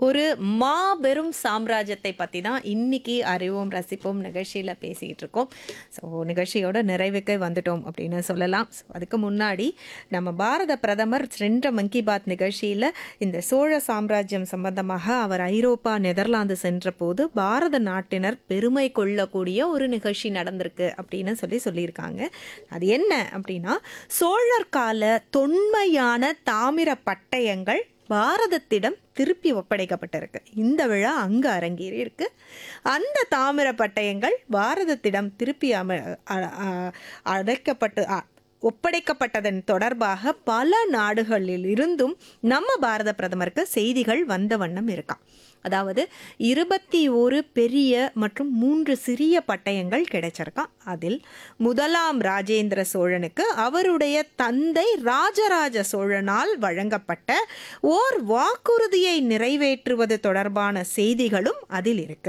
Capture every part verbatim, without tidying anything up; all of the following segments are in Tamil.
ஒரு மாபெரும் சாம்ராஜ்யத்தை பற்றி தான் இன்னைக்கு அறிவோம் ரசிப்போம் நிகழ்ச்சியில் பேசிக்கிட்டு இருக்கோம். ஸோ நிகழ்ச்சியோட நிறைவுக்கு வந்துட்டோம் அப்படின்னு சொல்லலாம். ஸோ அதுக்கு முன்னாடி நம்ம பாரத பிரதமர் சென்ற மன் கி பாத் நிகழ்ச்சியில் இந்த சோழ சாம்ராஜ்யம் சம்பந்தமாக அவர் ஐரோப்பா நெதர்லாந்து சென்ற போது பாரத நாட்டினர் பெருமை கொள்ளக்கூடிய ஒரு நிகழ்ச்சி நடந்திருக்கு அப்படின்னு சொல்லி சொல்லியிருக்காங்க. அது என்ன அப்படின்னா, சோழர் கால தொன்மையான தாமிர பட்டயங்கள் பாரதத்திடம் திருப்பி ஒப்படைக்கப்பட்டிருக்கு. இந்த விழா அங்கு அரங்கேறி இருக்கு. அந்த தாமிர பட்டயங்கள் பாரதத்திடம் திருப்பி அம அடைக்கப்பட்டு ஒப்படைக்கப்பட்டதன் தொடர்பாக பல நாடுகளில் இருந்தும் நம்ம பாரத பிரதமருக்கு செய்திகள் வந்த வண்ணம் இருக்காம். அதாவது இருபத்தி ஒரு பெரிய மற்றும் மூன்று சிறிய பட்டயங்கள் கிடைச்சிருக்கான். அதில் முதலாம் ராஜேந்திர சோழனுக்கு அவருடைய தந்தை ராஜராஜ சோழனால் வழங்கப்பட்ட ஓர் வாக்குறுதியை நிறைவேற்றுவது தொடர்பான செய்திகளும் அதில் இருக்கு.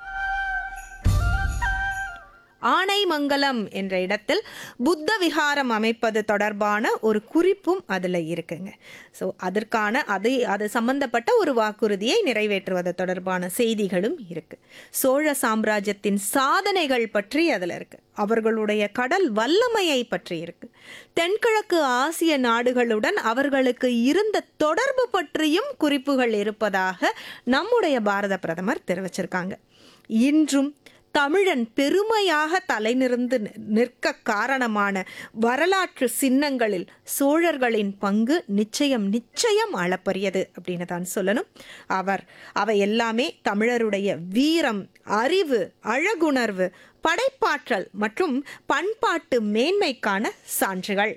ஆனைமங்கலம் என்ற இடத்தில் புத்த விகாரம் அமைப்பது தொடர்பான ஒரு குறிப்பும் அதில் இருக்குங்க. ஸோ அதற்கான அது அது சம்பந்தப்பட்ட ஒரு வாக்குறுதியை நிறைவேற்றுவது தொடர்பான செய்திகளும் இருக்கு. சோழ சாம்ராஜ்யத்தின் சாதனைகள் பற்றி அதில் இருக்கு. அவர்களுடைய கடல் வல்லமையை பற்றி இருக்கு. தென்கிழக்கு ஆசிய நாடுகளுடன் அவர்களுக்கு இருந்த தொடர்பு பற்றியும் குறிப்புகள் இருப்பதாக நம்முடைய பாரத பிரதமர் தெரிவிச்சிருக்காங்க. இன்றும் தமிழன் பெருமையாக தலைநிமிர்ந்து நிற்க காரணமான வரலாற்று சின்னங்களில் சோழர்களின் பங்கு நிச்சயம் நிச்சயம் அளப்பரியது அப்படின்னு தான் சொல்லணும். அவர் அவை எல்லாமே தமிழருடைய வீரம், அறிவு, அழகுணர்வு, படைப்பாற்றல் மற்றும் பண்பாட்டு மேன்மைக்கான சான்றுகள்.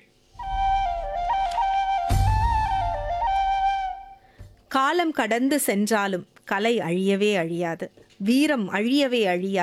காலம் கடந்து சென்றாலும் கலை அழியவே அழியாது, வீரம் அழியவே அழியாது,